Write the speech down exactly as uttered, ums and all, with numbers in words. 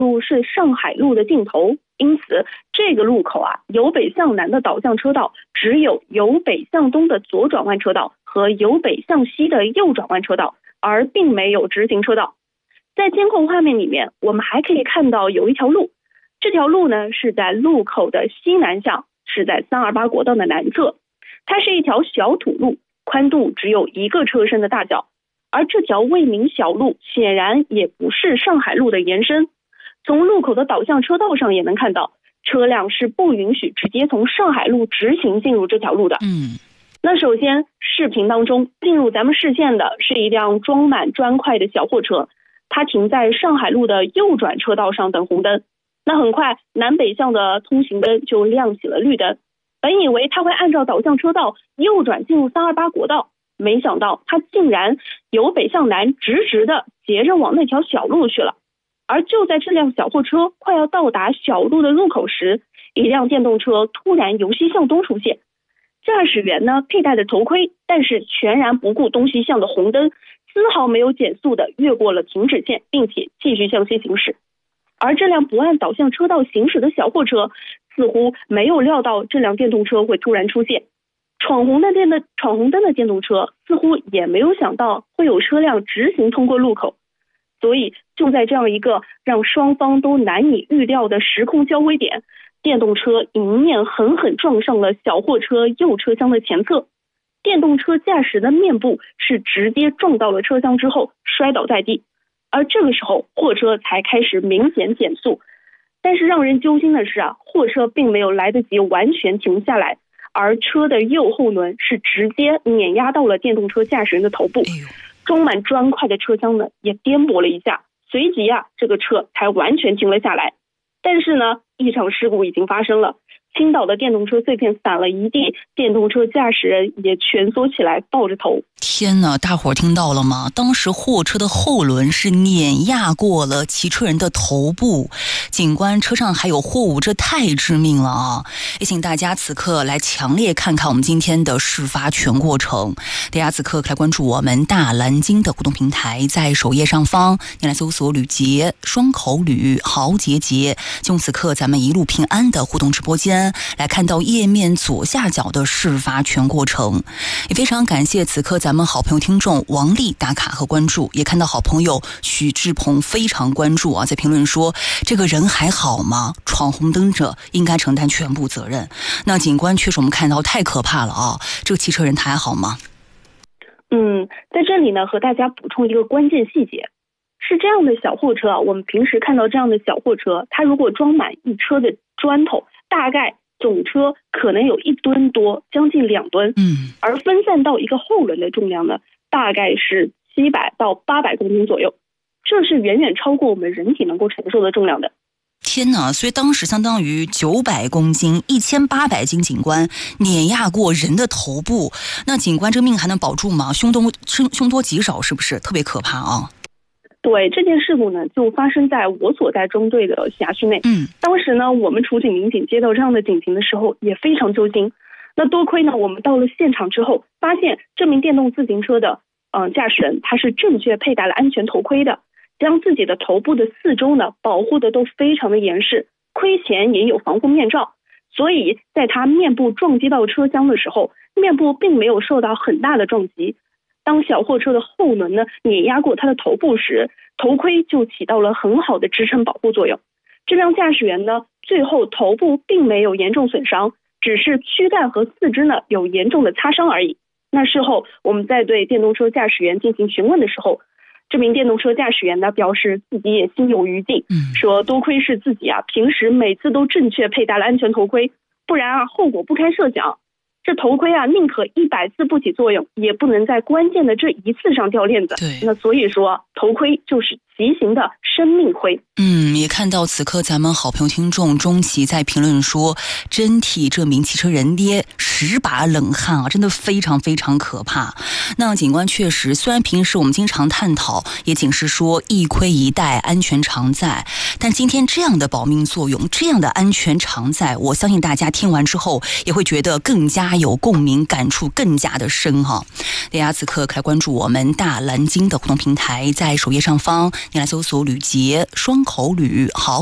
路是上海路的尽头，因此这个路口啊，由北向南的导向车道只有由北向东的左转弯车道和由北向西的右转弯车道，而并没有直行车道。在监控画面里面，我们还可以看到有一条路，这条路呢是在路口的西南向，是在三二八国道的南侧，它是一条小土路，宽度只有一个车身的大小。而这条未名小路显然也不是上海路的延伸，从路口的导向车道上也能看到，车辆是不允许直接从上海路直行进入这条路的。 嗯， 那首先视频当中进入咱们视线的是一辆装满砖块的小货车，它停在上海路的右转车道上等红灯。那很快南北向的通行灯就亮起了绿灯，本以为它会按照导向车道右转进入三二八国道，没想到它竟然由北向南直直的斜着往那条小路去了。而就在这辆小货车快要到达小路的入口时，一辆电动车突然由西向东出现，驾驶员呢佩戴着头盔，但是全然不顾东西向的红灯，丝毫没有减速的越过了停止线，并且继续向西行驶。而这辆不按导向车道行驶的小货车似乎没有料到这辆电动车会突然出现，闯红灯的闯红灯的电动车似乎也没有想到会有车辆直行通过路口，所以就在这样一个让双方都难以预料的时空交汇点，电动车迎面狠狠撞上了小货车右车厢的前侧，电动车驾驶的面部是直接撞到了车厢之后摔倒在地，而这个时候货车才开始明显减速。但是让人揪心的是啊，货车并没有来得及完全停下来，而车的右后轮是直接碾压到了电动车驾驶人的头部，装满砖块的车厢呢也颠簸了一下，随即啊这个车才完全停了下来。但是呢，一场事故已经发生了，倾倒的电动车碎片散了一地，电动车驾驶人也蜷缩起来抱着头。 天哪，大伙儿听到了吗？当时货车的后轮是碾压过了骑车人的头部，警官车上还有货物，这太致命了啊！也请大家此刻来强烈看看我们今天的事发全过程。大家此刻来关注我们大蓝鲸的互动平台，在首页上方你来搜索吕杰双口吕豪杰杰，就用此刻咱们一路平安的互动直播间来看到页面左下角的事发全过程。也非常感谢此刻咱们好朋友听众王丽打卡和关注，也看到好朋友许志鹏非常关注啊，在评论说这个人还好吗？闯红灯者应该承担全部责任。那警官确实我们看到太可怕了啊，这个汽车人他还好吗？ 嗯，在这里呢和大家补充一个关键细节，是这样的小货车啊，我们平时看到这样的小货车，它如果装满一车的砖头，大概总车可能有一吨多，将近两吨， 嗯， 而分散到一个后轮的重量呢，大概是七百到八百公斤左右，这是远远超过我们人体能够承受的重量的。 天哪！所以当时相当于九百公斤、一千八百斤，警官碾压过人的头部，那警官这命还能保住吗？凶多凶凶多吉少，是不是特别可怕啊？ 对，这件事故呢，就发生在我所在中队的辖区内。 嗯， 当时呢，我们处警民警接到这样的警情的时候，也非常揪心。那多亏呢，我们到了现场之后，发现这名电动自行车的嗯、呃、驾驶人，他是正确佩戴了安全头盔的，将自己的头部的四周呢保护的都非常的严实，盔前也有防护面罩，所以在他面部撞击到车厢的时候，面部并没有受到很大的撞击。当小货车的后轮呢碾压过他的头部时，头盔就起到了很好的支撑保护作用。这辆驾驶员呢最后头部并没有严重损伤，只是躯干和四肢呢有严重的擦伤而已。那事后我们在对电动车驾驶员进行询问的时候，这名电动车驾驶员呢表示自己也心有余悸，说多亏是自己啊平时每次都正确佩戴了安全头盔，不然啊后果不堪设想。这头盔啊宁可一百次不起作用，也不能在关键的这一次上掉链子。 对， 那所以说头盔就是骑行的生命盔。 嗯，也看到此刻咱们好朋友听众钟琪在评论说，真替这名汽车人爹十把冷汗啊，真的非常非常可怕。那警官确实，虽然平时我们经常探讨，也仅是说一盔一带，安全常在，但今天这样的保命作用，这样的安全常在，我相信大家听完之后也会觉得更加有共鸣，感触更加的深哈。大家此刻可来关注我们大蓝鲸的互动平台，在首页上方你来搜索吕捷双口吕。好。